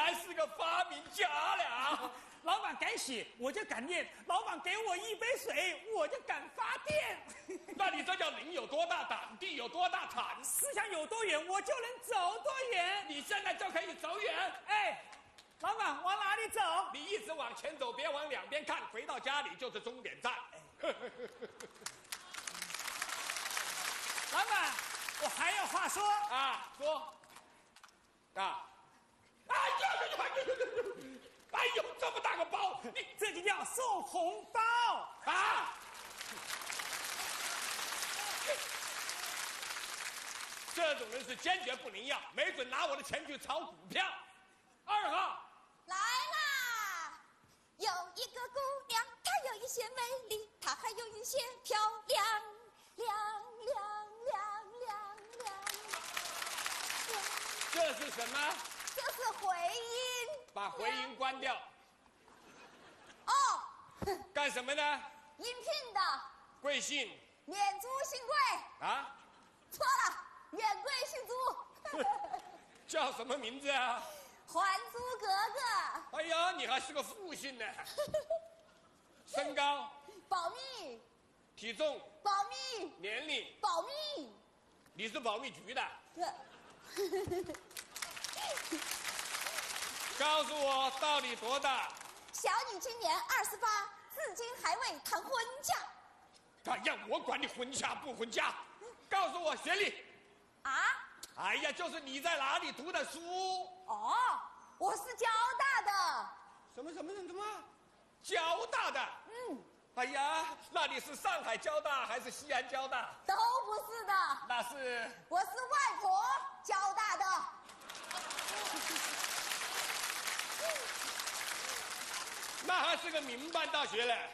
还是个发明家了。 老板敢写，我就敢念；老板给我一杯水，我就敢发电。 那你这叫人有多大胆，地有多大产。 思想有多远，我就能走多远。 你现在就可以走远。 哎，老板往哪里走？ 你一直往前走，别往两边看，回到家里就是终点站。 老板，我还有话说啊，说啊。哎呦！哎呦，这么大个包，你这就叫送红包啊！这种人是坚决不能要，没准拿我的钱去炒股票。2号来啦！有一个姑娘，她有一些美丽，她还有一些漂亮，亮亮亮亮亮。 这是什么？ 这是回音。 把回音关掉。 哦， 干什么呢？ 应聘的。 贵姓？ 免租新贵。 啊？ 错了，免贵姓租。 叫什么名字啊？ 还租格格。 哎呀，你还是个复姓呢。身高？ 保密。 体重？ 保密。 年龄？ 保密。 你是保密局的？告诉我到底多大？ 小女今年28，至今还未谈婚嫁。 哎呀，我管你婚嫁不婚嫁！告诉我学历。 啊？ 哎呀，就是你在哪里读的书？ 哦，我是交大的。 什么？交大的？嗯。哎呀，那你是上海交大还是西安交大？ 都不是的。 那是？ 我是外婆交大的。 那还是个民办大学嘞。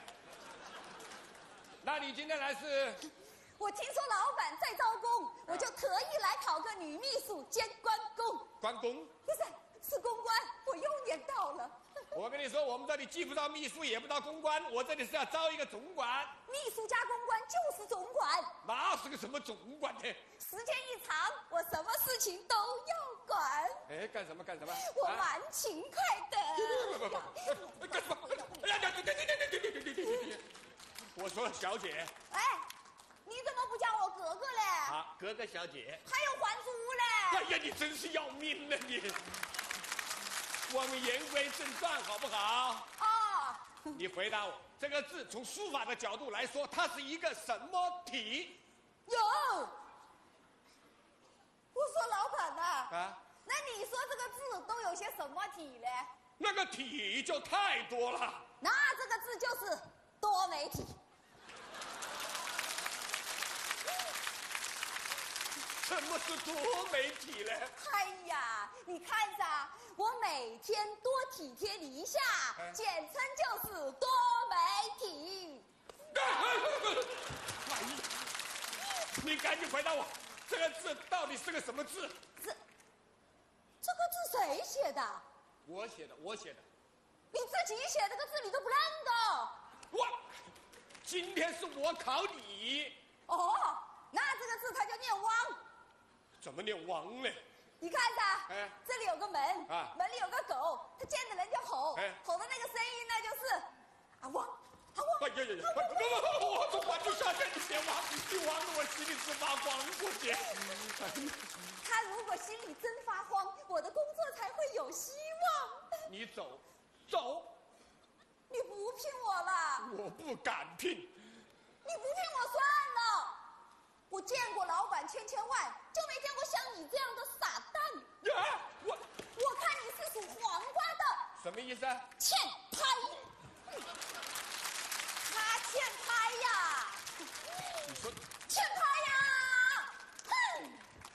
那你今天来是？ 我听说老板在招工，我就特意来考个女秘书兼关公。 关公？ 不是，是公关，我又念到了。 我跟你说，我们这里既不招秘书，也不招公关，我这里是要招一个总管。 秘书加公关就是总管。 那是个什么总管呢？ 时间一长，我什么事情都要管。 哎，干什么？ 我蛮勤快的。 干什么？哎呀，对！我说小姐。 哎，你怎么不叫我格格嘞？ 啊，格格小姐。 还有还租嘞？ 哎呀，你真是要命了你！我们言归正传，好不好？ 哦。 你回答我，这个字从书法的角度来说，它是一个什么体？ 有。我说老板呐。 啊。 那你说这个字都有些什么体嘞？ 那个体就太多了。 那这个字就是多媒体。 什么是多媒体呢？ 哎呀，你看噻，我每天多体贴你一下，简称就是多媒体。 哎呀，你赶紧回答我，这个字到底是个什么字？ 这个字谁写的？ 我写的。 你自己写这个字你都不认得？ 今天是我考你。 哦，那这个字它就念汪。 怎么念汪呢？ 你看噻，这里有个门，门里有个狗，它见着人就吼，吼的那个声音呢就是啊汪啊汪。 哎呀，我总管就下这你写汪，你汪得我心里直发慌过去。 他如果心里真发慌，我的工作才会有希望。 你走。 你不聘我了？ 我不敢聘。 你不聘我算了。我见过老板千万，就没见过像你这样的傻蛋。 呀， 我看你是属黄瓜的。 什么意思啊？ 欠拍。他欠拍呀。 你说欠拍呀。哼。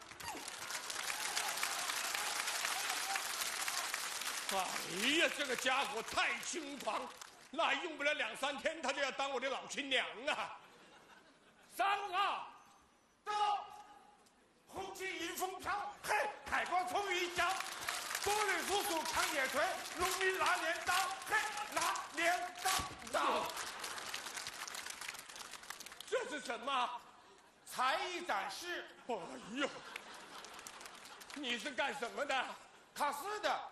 哎呀，这个家伙太轻狂，那用不了2、3天，他就要当我的老亲娘啊！3号。 到，红旗迎风飘，嘿，海光冲云霄，多吕叔叔扛铁锤，农民拿镰刀，嘿，拿镰刀。 这是什么？ 才艺展示。 哎呦，你是干什么的？ 考试的。